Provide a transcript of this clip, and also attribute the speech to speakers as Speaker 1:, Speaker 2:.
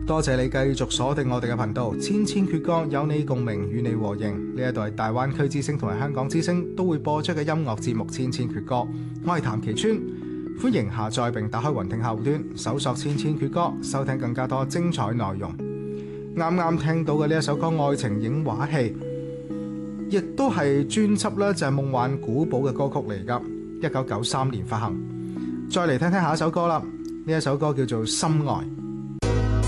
Speaker 1: 多謝你繼續鎖定我哋嘅頻道，千千闕歌，有你共鳴，與你和應。呢一度係大灣區之聲同埋香港之聲都會播出嘅音樂節目《千千闕歌》，我係譚其川，歡迎下載並打開雲聽客戶端，搜索千千闕歌，收聽更加多精彩內容。啱啱聽到嘅呢一首歌《愛情影畫戲》，亦都係專輯呢就係夢幻古堡嘅歌曲嚟噶，1993年發行。再嚟聽聽下一首歌啦，呢一首歌叫做《心愛》。